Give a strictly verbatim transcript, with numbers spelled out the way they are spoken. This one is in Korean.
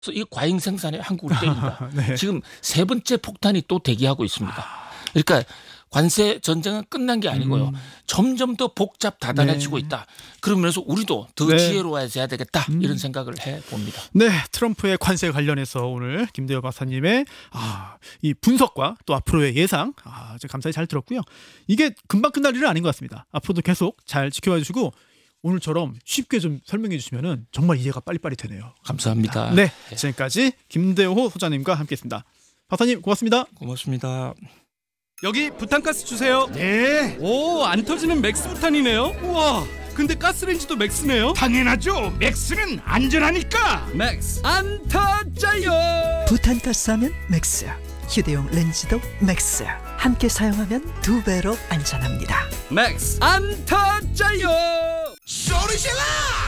그래서 이 과잉 생산에 한국을 때린다. 네. 지금 세 번째 폭탄이 또 대기하고 있습니다. 그러니까 관세 전쟁은 끝난 게 아니고요. 음. 점점 더 복잡 다단해지고 네. 있다. 그러면서 우리도 더 네. 지혜로워져야 되겠다. 음. 이런 생각을 해봅니다. 네, 트럼프의 관세 관련해서 오늘 김대호 박사님의 아, 이 분석과 또 앞으로의 예상 아, 감사히 잘 들었고요. 이게 금방 끝날 일은 아닌 것 같습니다. 앞으로도 계속 잘 지켜봐 주시고 오늘처럼 쉽게 좀 설명해 주시면은 정말 이해가 빨리빨리 되네요. 감사합니다. 네, 지금까지 김대호 소장님과 함께했습니다. 박사님 고맙습니다. 고맙습니다. 여기 부탄가스 주세요. 네, 오, 안 터지는 맥스 부탄이네요. 우와, 근데 가스레인지도 맥스네요. 당연하죠. 맥스는 안전하니까. 맥스 안 터져요. 부탄가스하면 맥스, 휴대용 렌즈도 맥스. 함께 사용하면 두 배로 안전합니다. 맥스 안 터져요. 소리질러!